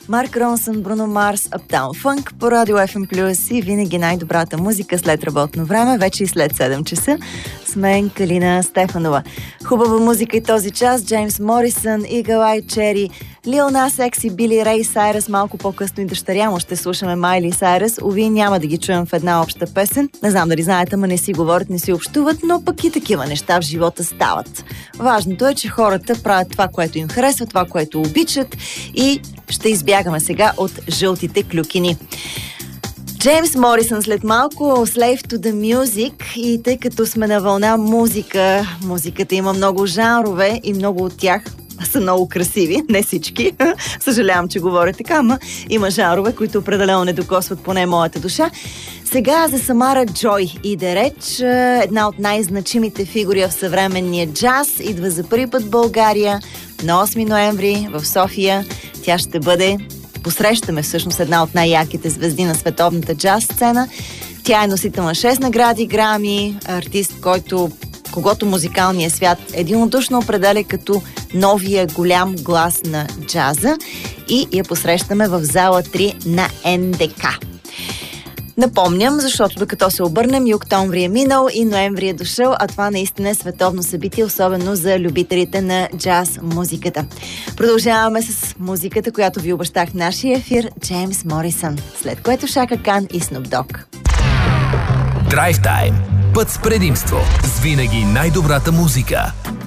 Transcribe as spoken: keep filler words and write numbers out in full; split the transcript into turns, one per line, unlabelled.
Марк Ронсън, Бруно Марс, Uptown Funk по Радио Еф Ем Плюс и винаги най-добрата музика след работно време, вече и след седем часа. С мен Калина Стефанова. Хубава музика и този час. Джеймс Морисън, Eagle Eye Cherry, Лил Нас Екс и Били Рей Сайръс. Малко по-късно и дъщеря му ще слушаме Майли Сайръс. Ови, няма да ги чуем в една обща песен. Не знам дали знаете, ама не си говорят, не си общуват, но пък и такива неща в живота стават. Важното е, че хората правят това, което им харесва, това, което обичат, и ще избягаме сега от жълтите клюкини. Джеймс Морисън след малко, Slave to the Music, и тъй като сме на вълна музика, музиката има много жанрове и много от тях са много красиви, не всички. Съжалявам, че говоря така, ама има жанрове, които определено не докосват поне моята душа. Сега за Самара Джой иде реч, една от най-значимите фигури в съвременния джаз. Идва за първи път в България на осми ноември в София. Тя ще бъде, посрещаме всъщност една от най-яките звезди на световната джаз сцена. Тя е носител на шест награди Грами, артист, който когото музикалния свят единодушно определя като новия голям глас на джаза, и я посрещаме в зала три на Ен Де Ка. Напомням, защото докато се обърнем, и октомври е минал и ноември е дошъл, а това наистина е световно събитие, особено за любителите на джаз музиката. Продължаваме с музиката, която ви обещах в нашия ефир, Джеймс Морисън, след което Шака Кан и Снуп Дог.
Драйв тайм. Път с предимство. С винаги най-добрата музика.